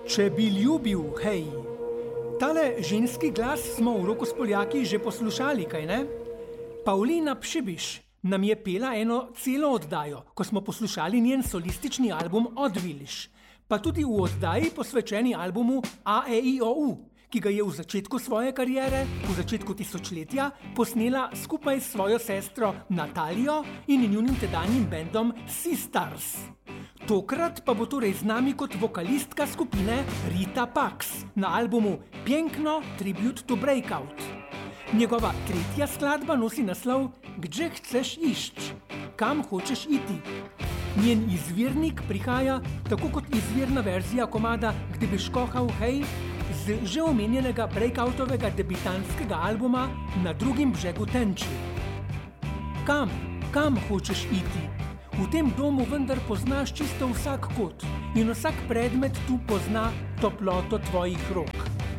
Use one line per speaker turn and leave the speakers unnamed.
Če bi ljubil, hej. Tale ženski glas smo v Roku s Poljaki že poslušali, kaj ne? Paulina Pšibiš nam je pela eno celo oddajo, ko smo poslušali njen solistični album Odviliš, pa tudi v oddaji posvečeni albumu A-E-I-O-U, ki ga je v začetku svoje kariere, v začetku tisočletja, posnela skupaj s svojo sestro Natalijo in njunim tedanjim bendom Sistars. Tokrat pa bo torej z nami kot vokalistka skupine Rita Pax na albumu Piękno Tribute to Breakout. Njegova tretja skladba nosi naslov Gdje chceš išč? Kam hočeš iti? Njen izvirnik prihaja tako kot izvirna verzija komada Gde bi škohal hej z že omenjenega breakoutovega debitantskega albuma Na drugim břegu tenči. Kam hočeš iti? V tem domu vendar poznaš čisto vsak kot in vsak predmet tu pozna toploto tvojih rok.